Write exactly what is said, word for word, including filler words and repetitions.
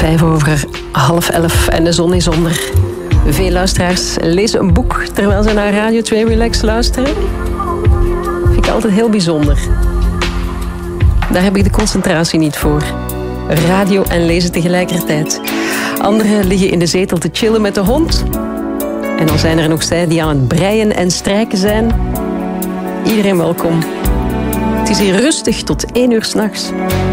Vijf over half elf en de zon is onder. Veel luisteraars lezen een boek terwijl ze naar Radio twee Relax luisteren. Vind ik altijd heel bijzonder. Daar heb ik de concentratie niet voor. Radio en lezen tegelijkertijd. Anderen liggen in de zetel te chillen met de hond. En dan zijn er nog zij die aan het breien en strijken zijn. Iedereen welkom. Het is hier rustig tot één uur 's nachts.